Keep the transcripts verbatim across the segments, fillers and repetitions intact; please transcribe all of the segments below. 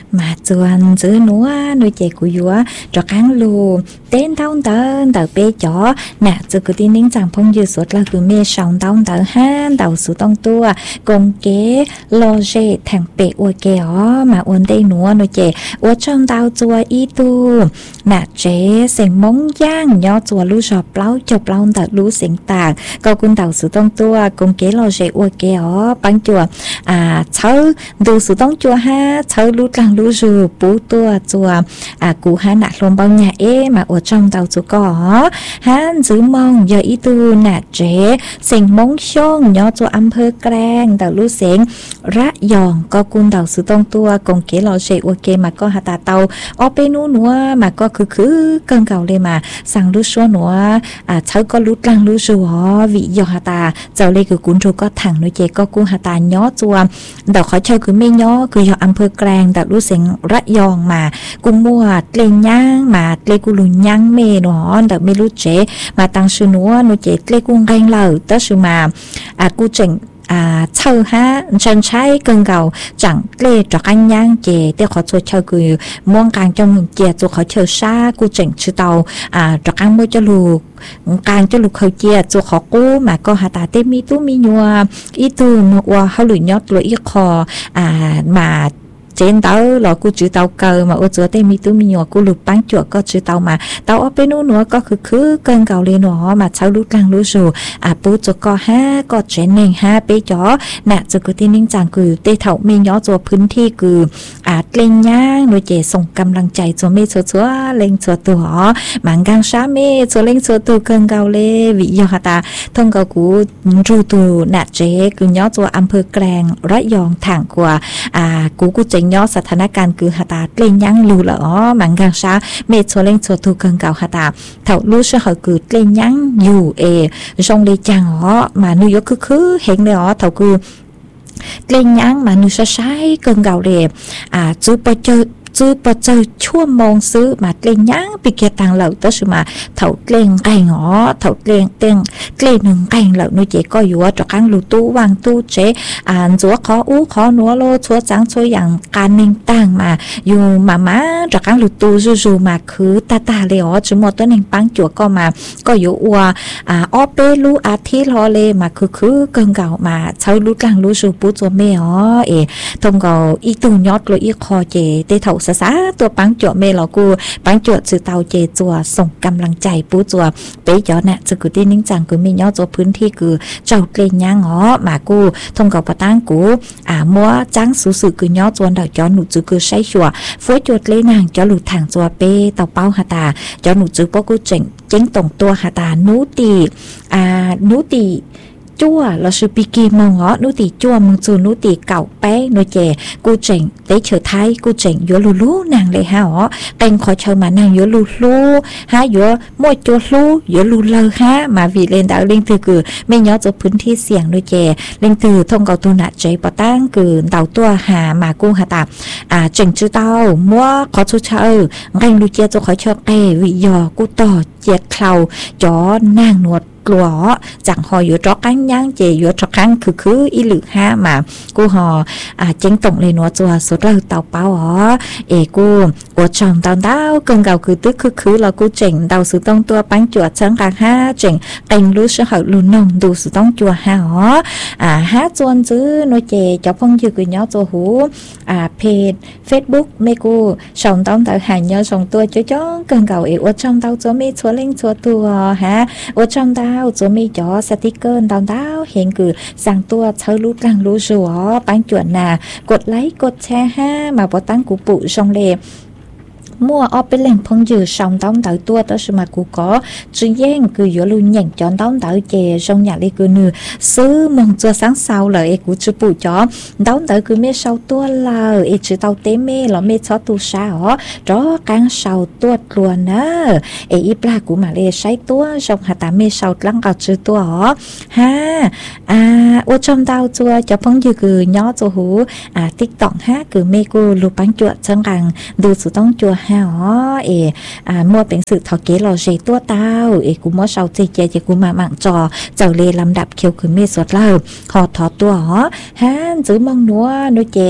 mà chuan giữ núa nuôi trẻ của vua cho cán lù tên tao tao tao bé chó nè giờ cứ tin nín chẳng phong dư suốt là cứ mê sòng tao tao ha tao số tông tua công kế lo dễ thằng bé uo kéo mà uốn đây núa nuôi trẻ uo trong tao chùa y tu nè trẻ sành móng giang nhỏ chùa lú sọp lau chọc lau tao lú sành tàng câu quân tao số tông tua công kế lo dễ uo kéo băng chùa à cháu từ số tông chùa ha cháu lú lăng lú rù bú tua chùa à cụ ha nạt lồng bao nhà ế mà ở trong tàu chú có hắn giữ mong giờ ý tu nạt trẻ sành móng xông nhỏ cho âm hơ cang tàu lú seng rã giòn có cun tàu sự tông tua còn kế lò sẽ ok mà có hạt tàu ở bênนู้nữa mà có cứ cứ cơn cầu lên mà sang lú số nữa à cháu có lú lăng lú rù họ vị giò hạt tà giờ lên cứ cuốn rù có thẳng nói chè có cun hạt tà nhỏ chua tàu khỏi chơi cứ mê nhỏ cứ giò âm hơ cang tàu lú seng rã giòn mà cùng mua lên nhang mà lên cu lùn nhang mê nó đợt mê lú chế mà tăng sư nữa nó chế lên cu ganh lờ tới sư mà à cu chỉnh à chơi ha chân trái cơn gầu chẳng lê cho anh nhang chế để họ chơi chơi cứ muôn càng trong chế cho họ chơi xa cu chỉnh sư tàu à cho anh mua cho lù càng cho lù khơi chế cho họ cố mà có hạt tà tê mi tú mi nhua ít tu một qua họ lùi nhót lùi ít kho à mà trên tàu là cô chữ tàu cờ mà ở chỗ tây mi tu mi nhỏ cô lục bán chuột có chữ tàu mà tàu ở bênนู้nữa có khứ khứ cơn gạo lên nó mà cháu lút lăng lút rồi à bố cho có ha có chén nền ha bé chó nè cho cứ tin ninh chẳng cứ tê thầu mi nhỏ choพื้นที่cứ à lên nhá nuôi trẻส่งกำลังใจcho mi cho cho lên cho từ họ mang gang sa mi cho lên cho từ cơn gạo lên vị do hạt ta thông gạo cũ ru từ nè trẻ cứ nhỏ cho âm phơ kèng rất giòn thẳng của à cũ cũ trẻ nhỏ สถานการณ์คือหาตาเล่นยังรู้ละอ๋อมังกังซาเมโซเล่งโซทูกังเก่าหาตาเท่ารู้เชื่อเขาคือเล่นยังอยู่เอทรงเลยจังอ๋อมานิวยอร์กคือคือเห็นเลยอ๋อเท่าคือเล่นยังมานิวยอร์กใช้กังเก่าเลยอ่าจูไปเจอchứ bao giờ chua mong xứ mà lên nhang bị kia tăng lợn tới sự mà thầu lên cày ngõ thầu lên tên lên nương cày lợn nuôi chế coi yếu cho các lù tu vàng tu chế à chúa khó ú khó núa lô chúa trắng chúa dạng can ninh tăng mà dù mà má cho các lù tu dù dù mà cứ ta ta lệ ó chứ một tuần hình băng chúa co mà coi yếu ua à ó bê lú à thi lo lê mà cứ cứ cơn gạo mà sau lú lăng lú dù bút chúa mê ó ê thông gạo y tu nhót lối y kho chế tê thầuซะตัวปังจั่วเมลอกูปังจั่วสื่อเตาเจจั่วส่งกำลังใจปูจั่วเป๊ะจ่อน่ะจะกูที่นิ่งจังกูมีย่อจั่วพื้นที่คือเจ้าเกลย่างอ๋อมากูทงกับปะตั้งกูอ่ามัวจังสูสื่อคือย่อจั่วดอกจ่อหนูจือคือใช้จั่วฟัวจั่วเกลนางจ่อหลุดทางจั่วเป๊ะเตาเป้าหาตาจ่อหนูจือปอกูเจ๋งเจ๋งตรงตัวหาตานูตีอ่านูตีจั่วเราซื้อปีกีมองอ๋อนูตีจั่วมึงจูนูตีเก่าแป้งนูเจกูเจ๋งได้เฉยไทยกูเจ๋งยัวลูลูนางเลยฮะอ๋อเป็นขอเชิญมานางยัวลูลูฮะยัวมวยจั่วลูยัวลูเลอฮะมาวีเลนดาวเล่งตือคือไม่ย้อนจากพื้นที่เสี่ยงนูเจเล่งตือทงเกาตัวหนักใจปะตั้งคือเต่าตัวหามากูหาตาอ่าเจ๋งจื้อเต้ามัวขอชูเชอร์ไงลูเจจะขอเชิญเอวิยอกูต่อเจ็ดเคลาจ่อนางนวดกลัวจังหออยู่จอกันยังเจอยู่จอกันคือคืออีหลือฮะมากูหออ่าเจ๋งตรงเลยนัวจัวสุดเลยเต่าเป้าอ๋อเอกูอวดชมเต่าเต้าเกินเก่าคือตึกคือคือเรากูเจ๋งเต่าสุดต้องตัวปังจั่วเชิงกลางฮะเจ๋งเต็งรู้เชื่อเขาลุ้นนมดูสุดต้องจั่วฮะอ๋ออ่าฮะจวนซื้อนัวเจจับพงยืกุยย้อจัวหูอ่าเพจเฟซบุ๊กเมกูส่งต้องเต่าหายย้อส่งตัวจ้อจ้อเกินเก่าเออวดชมเต่าจัวมีชัวเล่งชัวตัวฮะอวดชมเต่าจะมีจอสติกเกอร์ดาวดาวเห็นคือสั่งตัวเชิญรู้รังรู้ชัวปังจวนน่ะกดไลค์กดแชร์ห้ามาปอตั้งกูปู่ชงเล็บมัวเอาไปเล่นพงยืดส่งต้องเต่าตัวตัวสมากูก็จะแย่งคืออยู่ลุนแย่งจอนต้องเต่าเจชงอยากเลยคือเนื้อซื้อมองตัวsáng sauเลยเอกูจะปู่จ๋อต้องเต่าคือไม่เศร้าตัวเลยเอจะเต่าเต้เม่หรอไม่ชอบตัวสาวจ้อการเศร้าตัวกลัวนะเออีปลากูมาเลยใช้ตัวชงหาตาไม่เศร้าลังกับจือตัวอ๋อฮะอ่าว่าชมเต่าจัวจะพงยืดคือย้อจัวหูอ่าติ๊กต็อกฮะคือเมกูลูปังจัวจังกังดูสุดต้องจัวฮะอ๋อเออ่ามัวเป็นสื่อทอเกลอเจตัวเต้าเอกูมัวเศร้าเจเจเจกูมาหมั่งจอเจ้าเลลำดับเขียวคือเมสวดเล่าหอทอตัวอ๋อฮะจื้อมองนัวนุเจ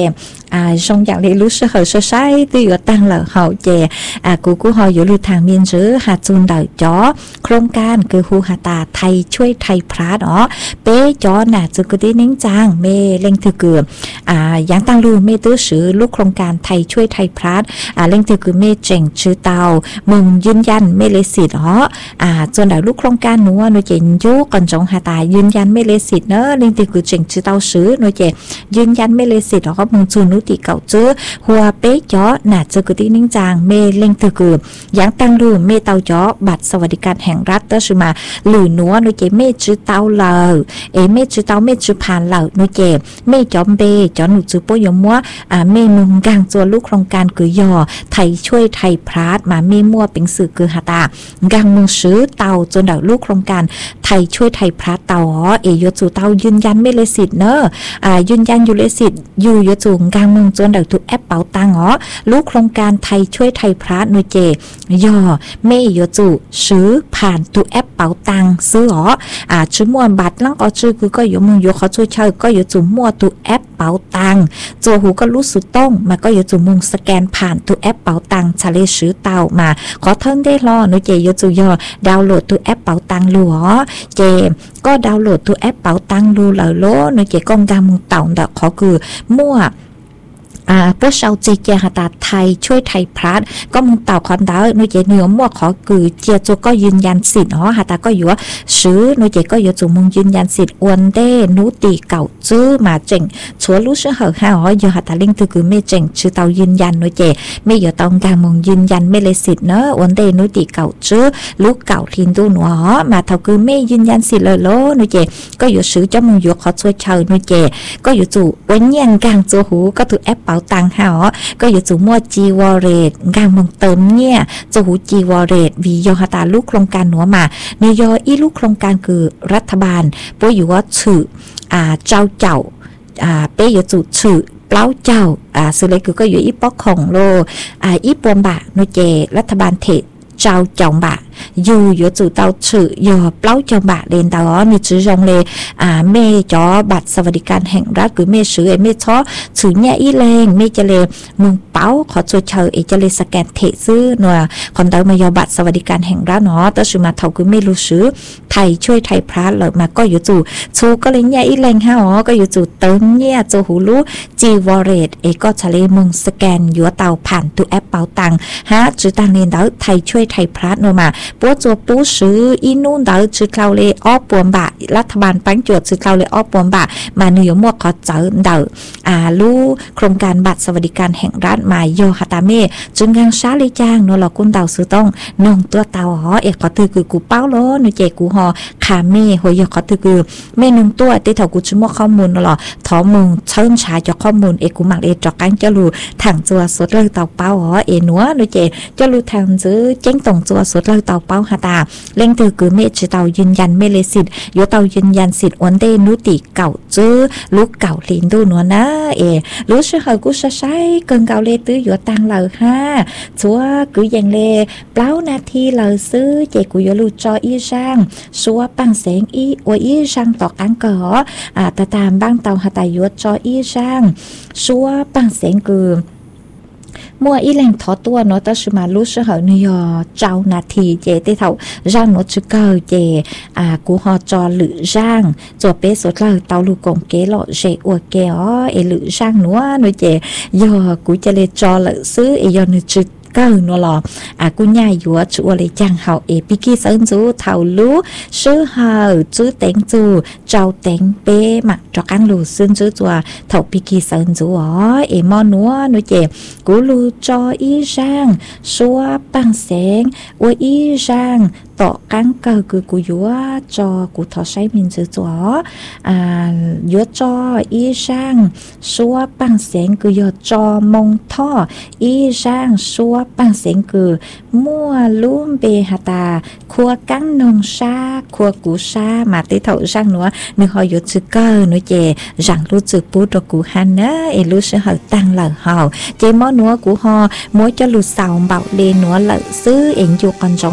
à trong dạng lấy lúc hậu sơ sai từ ở tăng lợ hậu chè à cú cú họอยู่lưu thang miền dưới hạt chun đợi chóโครงการคือฮูฮาตาไทยช่วยไทยพระเนาะเป๊จอน่ะจุกตินิ่งจางเมเล่งถือเกืออ่ายังตั้งรูเมตื้อสือลูกโครงการไทยช่วยไทยพระอ่าเล่งถือเกือเมเจ๋งชื่อเตามึงยืนยันเมเลสิทธิ์เนาะอ่าจนได้ลูกโครงการหนูหนูเจนยุก่อนจงฮาตายืนยันเมเลสิทธิ์เนาะเล่งถือเกือเจ๋งชื่อเตาสือหนูเจยืนยันเมเลสิทธิ์เนาะมึงจูนุติเก่าเจอหัวเป๊จอน่ะจุกตินิ่งจางเมเล่งถือเกือยังตั้งรูเมเตาจอบัตรสวัสดิการแห่งรัฐเตอร์มาหรือหนัวหนูเจเมจื้อเตาเหล่าเอเมจื้อเตาเมจื้อผ่านเหล่าหนูเจเมจอมเบจอหนูจื้อปยมัวอ่าเมนุงกางตัวลูกโครงการคือยอไทยช่วยไทยพราดมาเมมัวเป็นสื่อคือหาตากางมึงซื้อเตาจนดาวลูกโครงการไทยช่วยไทยพราดเตาอ๋อเอยจูเตายืนยันไม่เลสิทธิ์เนอะอ่ายืนยันอยู่เลสิทธิ์อยู่ยจูกางมึงจนดาวทุกแอปเป๋าตังอ๋อลูกโครงการไทยช่วยไทยพราดหนูเจยอเมยจูซื้อผ่านทุกแอปเป๋าตังซื้ออ๋ออ่าชื่อมัวบัตรลังก็ชื่อคือก็อยู่มึงอยู่เขาช่วยเช่าก็อยู่จูมัวทุกแอปเป๋าตังตัวหูก็รู้สุดต้องมาก็อยู่จูมึงสแกนผ่านทุกแอปเป๋าตังชาเลซื้อเตามาขอเทิงได้รอหนูเจอยู่จูยอดาวน์โหลดทุกแอปเป๋าตังลูอ๋อเจก็ดาวน์โหลดทุกแอปเป๋าตังลูเหล่าโลหนูเจกองกางมึงเต่าดอกขอคือมั่วอ่าพวกชาวเจเจหาตาไทยช่วยไทยพลัดก็มึงเต่าคอนดาวหนูเจเหนือมั่วขอคือเจียจูก็ยืนยันสิทธิ์อ๋อหาตาก็อยู่ว่าซื้อหนูเจก็อยู่จูมึงยืนยันสิทธิ์อวนเด้นุตีเก่าจื้อมาเจ๋งชัวรู้ชื่อเหอะฮะอ๋ออยู่หาตาลิงคือคือไม่เจ๋งชื่อเตายืนยันหนูเจไม่อยู่ตรงกลางมึงยืนยันไม่เลยสิทธิ์เนอะอวนเด้นุตีเก่าจื้อลูกเก่าทินดูหนูอ๋อมาเท่าคือไม่ยืนยันสิทธิ์เลยโลหนูเจก็อยู่ซื้อเจ้ามึงอยู่ขอช่วยเชิญหนูเจก็อยู่จูวันเย็นกลางจูหูก็ถือแอปเป๋าตังฮะอ๋อก็อยู่จูมัวจีวอเรตกางมึงเติมเนี่ยจูหูจีวอเรตวียอหาตาลูกโครงการหนัวมาเนยออีลูกโครงการคือรัฐบาลป่วยอยู่ว่าชื่ออ่าเจ้าเจ้าอ่าเป้อยู่จูชื่อเปล่าเจ้าอ่าสุดเลยคือก็อยู่อีปอกของโลอ่าอีปวมบะโนเจรัฐบาลเทเจ้าเจ้าบะอยู่อยู่จู่เตาชื่อยอเปล่าเจ้าบะเดินตาอ๋อมีชื่อจงเลยอ่าเมจอบัตรสวัสดิการแห่งรัฐคือเมซื้อเอเมช้อชื่อเนี่ยอีเลงเมจะเลยมึงเป้าขอช่วยเชอเอจะเลยสแกนเทซื้อหน่อยคนเดิมมายอบัตรสวัสดิการแห่งรัฐเนาะแต่ชื่อมาเท่าคือเมรู้ซื้อไทยช่วยไทยพลัดเลยมาก็อยู่จู่ชูก็เลยเนี่ยอีเลงฮะอ๋อก็อยู่จู่เติมเนี่ยจูหูรู้จีวอเรตเอก็จะเลยมึงสแกนยัวเตาผ่านตัวแอปเป๋าตังฮะจื่อตังเรียนแล้วไทยช่วยไทยพลัดเนาะมาปัวจัวปูซื้ออีนู่นเดาชื่อเราเลยอ้อปวมบะรัฐบาลปังจวดชื่อเราเลยอ้อปวมบะมาเนื้อหมวกขอเจอเดาอ่าลู่โครงการบัตรสวัสดิการแห่งรัฐมาโยฮาตาเมจึงยังชาลิจางเนาะเรากุนเดาซื้อต้องน้องตัวเตาอ๋อเอกขอถือคือกูเป้าโลหนูเจกูฮอขาเมหอยขอถือคือเมนุ่งตัวที่เถากูชิมวข้อมูลเนาะท้อมึงเชิญชายจากข้อมูลเอกูมักเอจอกกันจะรู้ทางจัวสดเลยเตาเป้าอ๋อเอหนัวหนูเจจะรู้ทางซื้อเจ้งตรงจัวสดเลยเตาเป้าฮาตาเล่งตือคือเมจือเตายืนยันเมเลสิทธิ์ยเตายืนยันสิทธิ์อวนเดนุติเก่าจื้อลูกเก่าลินดูนัวนะเอรู้ชื่อเหอกูใช้เกินเก่าเลตื้ออยู่ตังเหล่าห้าชัวคือยังเลเปล่านาทีเหล่าซื้อเจกูยลูจออีช่างชัวปังเสียงอีอวยอีช่างตอกอังกออ่าตาตามบ้างเตาหาตายจออีช่างชัวปังเสียงคือมัวอีแหล่งทอตัวเนาะแต่สมารู้สึกเหนื่อยเจ้านาทีเจที่เท่าร่างเนาะจะเกิดเจอ่ากูหอจอหรือร่างจวบเป๊ะสุดเลยเตาลูกกงเกลอเจอวเกอเอหรือร่างนัวเนาะเจยอกูจะเลยจอหรือซื้อเอยอนึจุดก็นัวหล่ออ่ะกูย่ายยัวชัวเลยจังเฮาเอพิกี้เซินจูเท่ารู้ชื่อเฮาจูเต็งจูเจ้าเต็งเป๊ะมาจอกันรู้ซึ่งจูตัวเท่าพิกี้เซินจูอ๋อเอมอนัวนัวเจกูรู้จออีช่างชัวปังเสียงอวยอีช่างต่อกังเกิดคือกูยัวจอกูทอใช้มินจือจัวอ่ายัวจออีช่างชัวปังเสียงคือยัวจอมงท่ออีช่างชัวปังเสียงคือมั่วลุ่มเบหตาครัวกังนงชาครัวกูชามาติเถาช่างนัวนึกหอยจือเกอร์นึกเจจังรู้จือปูตกูฮันเนอเอรู้สึกเหาตั้งเหล่าเฮาเจมอนัวกูฮอมัวจะหลุดเสาเบาเลนัวเหล่าซื้อเอ็งอยู่กันจ